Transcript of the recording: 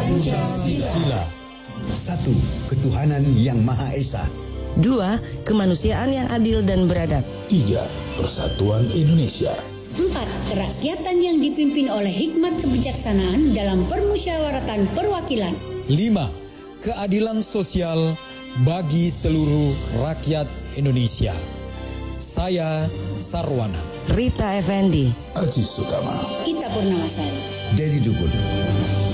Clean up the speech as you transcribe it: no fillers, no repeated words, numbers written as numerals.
Pancasila. 1. Ketuhanan yang Maha Esa. 2. Kemanusiaan yang adil dan beradab. 3. Persatuan Indonesia. 4. Kerakyatan yang dipimpin oleh hikmat kebijaksanaan dalam permusyawaratan perwakilan. 5. Keadilan sosial bagi seluruh rakyat Indonesia. Saya Sarwana. Rita Effendi. Aziz Sukama. Ita Purnamasari. Dedi Dukun.